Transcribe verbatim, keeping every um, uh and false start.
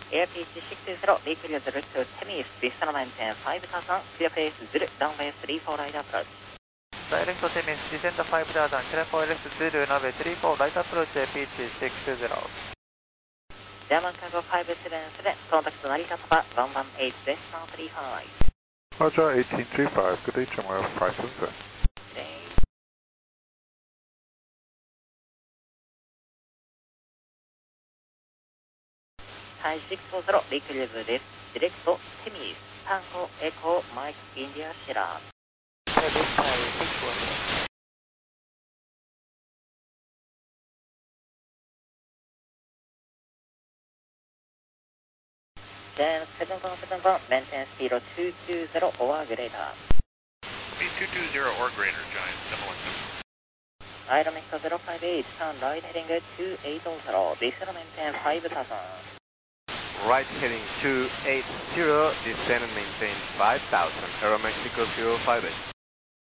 Airpitch six two zero, decrease direct to Temis, Vista maintain five thousand, clear place Zulu, runway three four right approach. Direct to Temis, descend five thousand, clear for left Zulu, runway three four right approach, Airpitch six two zero. German cargo five seven seven, contact Narita Papa one one eight, decimal three five. Roger, eighteen three five, good day, Jamal five seven seven. Thai six four zero, decrease direct to Temis, Tango Echo Mike India Sierra. Service Thai six four zero. Then seven one seven one, maintain speed two two zero or greater. Speed two two zero or greater, Giant seven one seven. Aeromexico zero five eight, turn right heading two eight zero, descend maintain five thousand. Right heading two eight zero, descend and maintain five thousand, Aeromexico zero five eight.